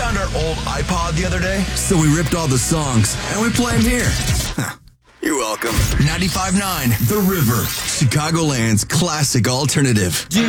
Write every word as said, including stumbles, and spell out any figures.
found our old iPod the other day, so we ripped all the songs and we play them here. Huh. You're welcome. ninety-five point nine The River, Chicagoland's classic alternative.